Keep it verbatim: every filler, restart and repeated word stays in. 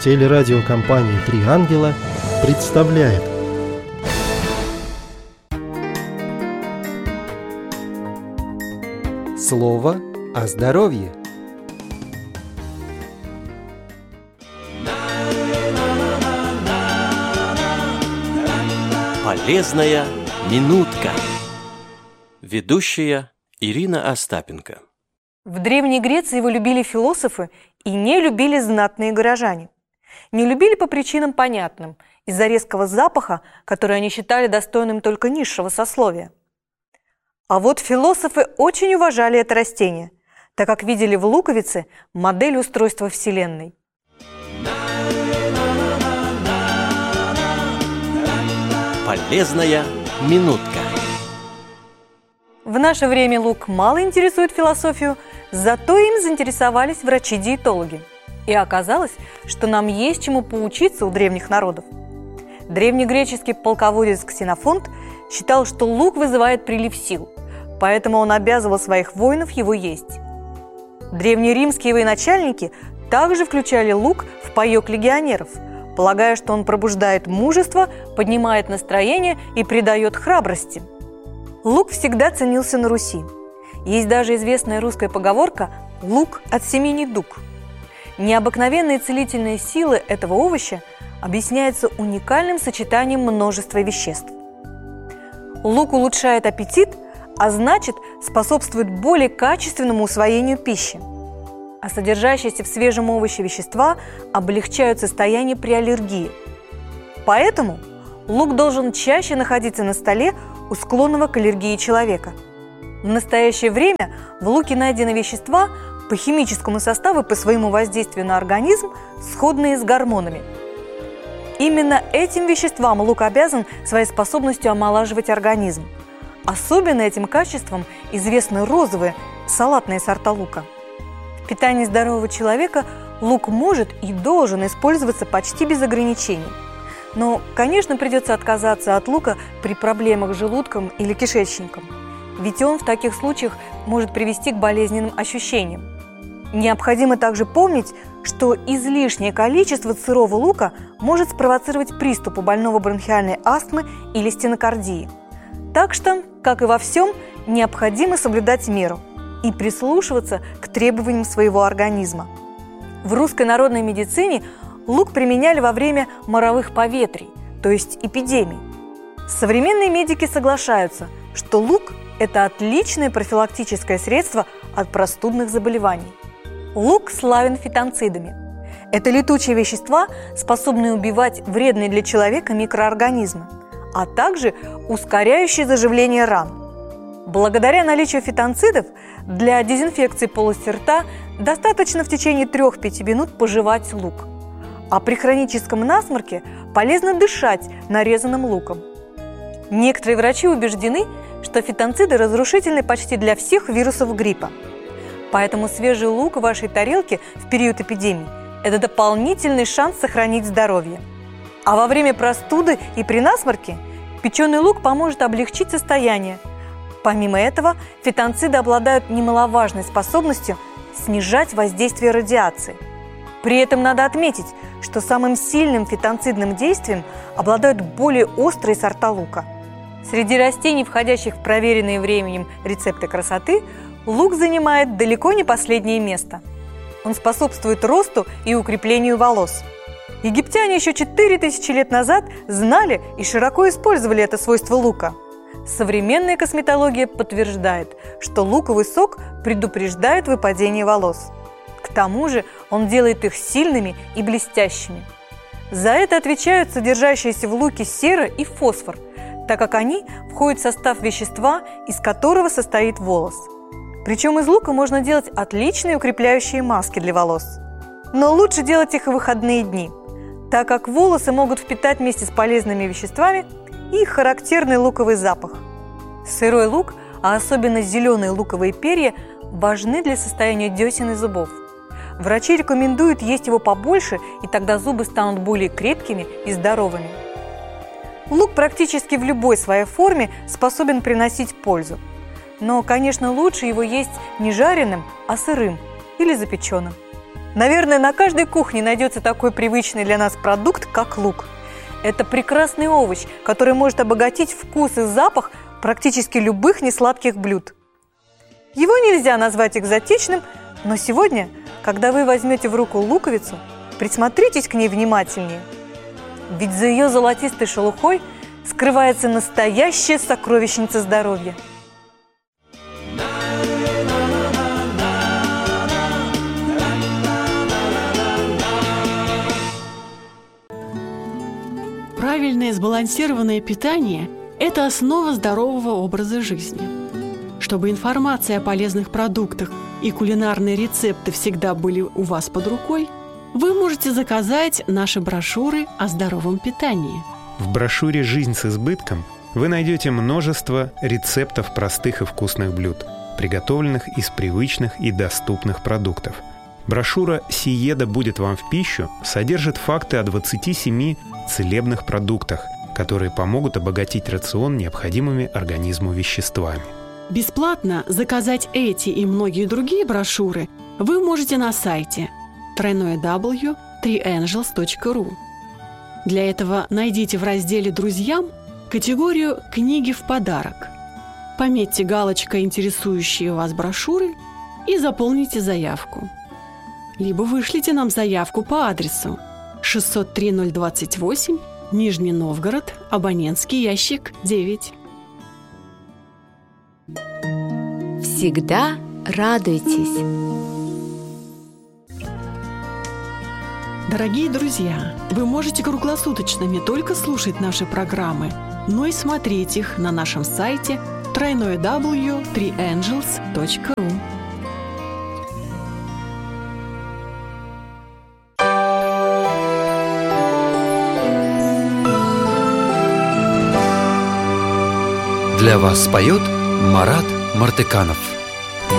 Телерадиокомпания «Три ангела» представляет. Слово о здоровье. Полезная минутка. Ведущая Ирина Остапенко. В Древней Греции его любили философы и не любили знатные горожане. Не любили по причинам понятным, из-за резкого запаха, который они считали достойным только низшего сословия. А вот философы очень уважали это растение, так как видели в луковице модель устройства Вселенной. Полезная минутка. В наше время лук мало интересует философию, зато им заинтересовались врачи-диетологи. И оказалось, что нам есть чему поучиться у древних народов. Древнегреческий полководец Ксенофонт считал, что лук вызывает прилив сил, поэтому он обязывал своих воинов его есть. Древнеримские военачальники также включали лук в паёк легионеров, полагая, что он пробуждает мужество, поднимает настроение и придает храбрости. Лук всегда ценился на Руси. Есть даже известная русская поговорка «лук от семи недуг». Необыкновенные целительные силы этого овоща объясняются уникальным сочетанием множества веществ. Лук улучшает аппетит, а значит, способствует более качественному усвоению пищи. А содержащиеся в свежем овоще вещества облегчают состояние при аллергии. Поэтому лук должен чаще находиться на столе у склонного к аллергии человека. В настоящее время в луке найдены вещества по химическому составу и по своему воздействию на организм, сходные с гормонами. Именно этим веществам лук обязан своей способностью омолаживать организм. Особенно этим качеством известны розовые, салатные сорта лука. В питании здорового человека лук может и должен использоваться почти без ограничений. Но, конечно, придется отказаться от лука при проблемах с желудком или кишечником, ведь он в таких случаях может привести к болезненным ощущениям. Необходимо также помнить, что излишнее количество сырого лука может спровоцировать приступ у больного бронхиальной астмы или стенокардии. Так что, как и во всем, необходимо соблюдать меру и прислушиваться к требованиям своего организма. В русской народной медицине лук применяли во время моровых поветрий, то есть эпидемий. Современные медики соглашаются, что лук – это отличное профилактическое средство от простудных заболеваний. Лук славен фитонцидами. Это летучие вещества, способные убивать вредные для человека микроорганизмы, а также ускоряющие заживление ран. Благодаря наличию фитонцидов для дезинфекции полости рта достаточно в течение трёх-пяти минут пожевать лук. А при хроническом насморке полезно дышать нарезанным луком. Некоторые врачи убеждены, что фитонциды разрушительны почти для всех вирусов гриппа. Поэтому свежий лук в вашей тарелке в период эпидемии – это дополнительный шанс сохранить здоровье. А во время простуды и при насморке печеный лук поможет облегчить состояние. Помимо этого, фитонциды обладают немаловажной способностью снижать воздействие радиации. При этом надо отметить, что самым сильным фитонцидным действием обладают более острые сорта лука. Среди растений, входящих в проверенные временем рецепты красоты, лук занимает далеко не последнее место. Он способствует росту и укреплению волос. Египтяне еще четыре тысячи лет назад знали и широко использовали это свойство лука. Современная косметология подтверждает, что луковый сок предупреждает выпадение волос. К тому же он делает их сильными и блестящими. За это отвечают содержащиеся в луке сера и фосфор, так как они входят в состав вещества, из которого состоит волос. Причем из лука можно делать отличные укрепляющие маски для волос. Но лучше делать их в выходные дни, так как волосы могут впитать вместе с полезными веществами и характерный луковый запах. Сырой лук, а особенно зеленые луковые перья, важны для состояния десен и зубов. Врачи рекомендуют есть его побольше, и тогда зубы станут более крепкими и здоровыми. Лук практически в любой своей форме способен приносить пользу. Но, конечно, лучше его есть не жареным, а сырым или запеченным. Наверное, на каждой кухне найдется такой привычный для нас продукт, как лук. Это прекрасный овощ, который может обогатить вкус и запах практически любых несладких блюд. Его нельзя назвать экзотичным, но сегодня, когда вы возьмете в руку луковицу, присмотритесь к ней внимательнее. Ведь за ее золотистой шелухой скрывается настоящая сокровищница здоровья. Правильное сбалансированное питание – это основа здорового образа жизни. Чтобы информация о полезных продуктах и кулинарные рецепты всегда были у вас под рукой, вы можете заказать наши брошюры о здоровом питании. В брошюре «Жизнь с избытком» вы найдете множество рецептов простых и вкусных блюд, приготовленных из привычных и доступных продуктов. Брошюра «Сиеда будет вам в пищу» содержит факты о двадцати семи целебных продуктах, которые помогут обогатить рацион необходимыми организму веществами. Бесплатно заказать эти и многие другие брошюры вы можете на сайте дабл ю дабл ю дабл ю точка три энджелс точка ру. Для этого найдите в разделе «Друзьям» категорию «Книги в подарок». Пометьте галочкой интересующие вас брошюры и заполните заявку. Либо вышлите нам заявку по адресу шестьсот три ноль двадцать восемь, Нижний Новгород, абонентский ящик девять. Всегда радуйтесь! Дорогие друзья, вы можете круглосуточно не только слушать наши программы, но и смотреть их на нашем сайте дабл ю дабл ю дабл ю точка три энджелс точка ру. Для вас поет Марат Мартыканов.